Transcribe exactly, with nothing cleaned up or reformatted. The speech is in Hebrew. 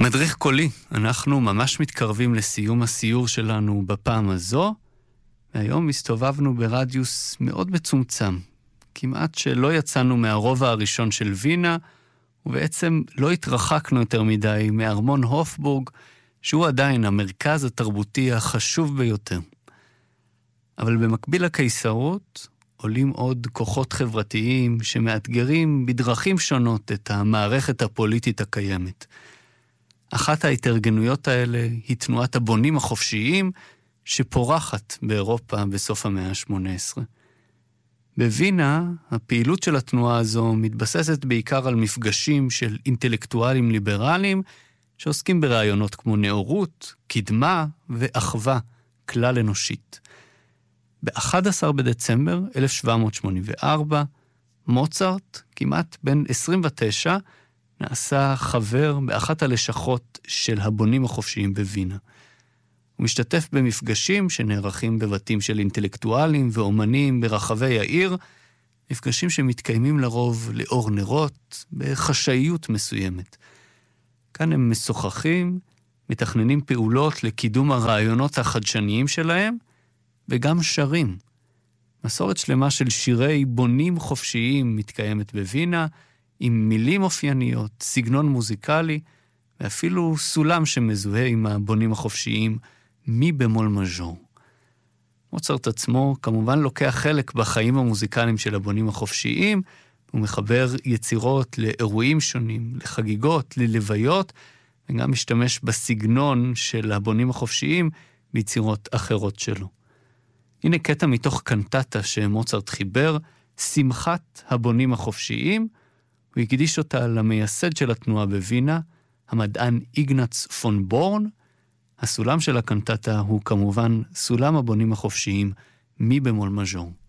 מדריך קולי, אנחנו ממש מתקרבים לסיום הסיור שלנו בפעם הזו, והיום הסתובבנו ברדיוס מאוד מצומצם. כמעט שלא יצאנו מהרובע הראשון של וינה, ובעצם לא התרחקנו יותר מדי מארמון הופבורג, שהוא עדיין המרכז התרבותי החשוב ביותר. אבל במקביל לקיסרות, עולים עוד כוחות חברתיים שמאתגרים בדרכים שונות את המערכת הפוליטית הקיימת. אחת ההתארגנויות האלה היא תנועת הבונים החופשיים שפורחת באירופה בסוף המאה ה-שמונה עשרה. בווינה, הפעילות של התנועה הזו מתבססת בעיקר על מפגשים של אינטלקטואלים ליברליים שעוסקים ברעיונות כמו נאורות, קדמה ואחווה כלל אנושית. ב-אחד עשר בדצמבר אלף שבע מאות שמונים וארבע, מוצרט, כמעט בן עשרים ותשע, נעשה חבר באחת הלשכות של הבונים החופשיים בווינה. הוא משתתף במפגשים שנערכים בבתים של אינטלקטואלים ואומנים ברחבי העיר, מפגשים שמתקיימים לרוב לאור נרות בחשאיות מסוימת. כאן הם משוחחים, מתכננים פעולות לקידום הרעיונות החדשניים שלהם, וגם שרים. מסורת שלמה של שירי בונים חופשיים מתקיימת בווינה, עם מילים אופייניות, סגנון מוזיקלי, ואפילו סולם שמזוהה עם הבונים החופשיים, מי במול מז'ור. מוצרט עצמו כמובן לוקח חלק בחיים המוזיקליים של הבונים החופשיים, הוא מחבר יצירות לאירועים שונים, לחגיגות, ללוויות, וגם משתמש בסגנון של הבונים החופשיים ביצירות אחרות שלו. הנה קטע מתוך קנטטה שמוצרט חיבר, שמחת הבונים החופשיים, הוא הקדיש אותה למייסד של התנועה בווינה, המדען איגנץ פון בורן. הסולם של הקנטטה הוא כמובן סולם הבונים החופשיים, מי במול מז'ור.